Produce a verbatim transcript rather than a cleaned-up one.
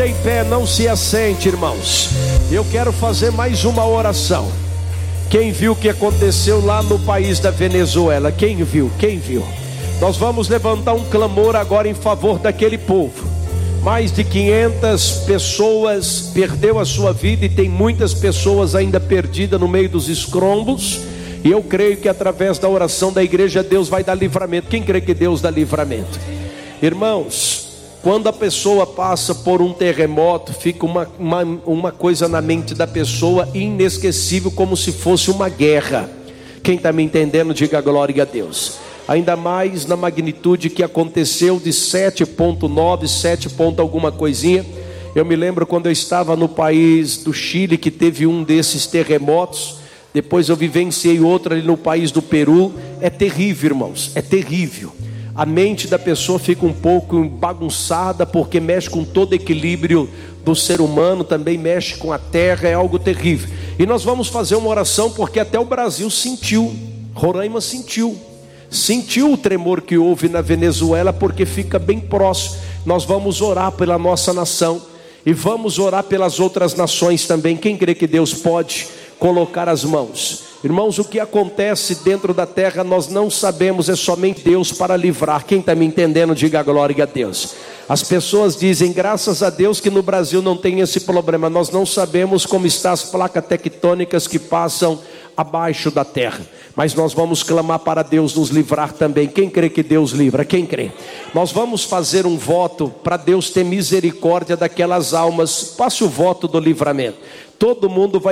ainda em pé, não se assente, irmãos. Eu quero fazer mais uma oração. Quem viu o que aconteceu lá no país da Venezuela? Quem viu? Quem viu? Nós vamos levantar um clamor agora em favor daquele povo. Mais de quinhentas pessoas perdeu a sua vida e tem muitas pessoas ainda perdidas no meio dos escombros. E eu creio que através da oração da igreja Deus vai dar livramento. Quem crê que Deus dá livramento? Irmãos, quando a pessoa passa por um terremoto, fica uma, uma, uma coisa na mente da pessoa inesquecível, como se fosse uma guerra. Quem está me entendendo, diga glória a Deus. Ainda mais na magnitude que aconteceu de sete ponto nove, sete ponto alguma coisinha. Eu me lembro quando eu estava no país do Chile, que teve um desses terremotos. Depois eu vivenciei outro ali no país do Peru. É terrível, irmãos, é terrível. A mente da pessoa fica um pouco bagunçada, porque mexe com todo o equilíbrio do ser humano, também mexe com a terra, é algo terrível. E nós vamos fazer uma oração, porque até o Brasil sentiu, Roraima sentiu. Sentiu o tremor que houve na Venezuela, porque fica bem próximo. Nós vamos orar pela nossa nação e vamos orar pelas outras nações também. Quem crê que Deus pode colocar as mãos? Irmãos, o que acontece dentro da terra nós não sabemos, é somente Deus para livrar. Quem está me entendendo, diga glória a Deus. As pessoas dizem, graças a Deus que no Brasil não tem esse problema. Nós não sabemos como estão as placas tectônicas que passam abaixo da terra, mas nós vamos clamar para Deus nos livrar também. Quem crê que Deus livra? Quem crê? Nós vamos fazer um voto para Deus ter misericórdia daquelas almas. Passe o voto do livramento. Todo mundo vai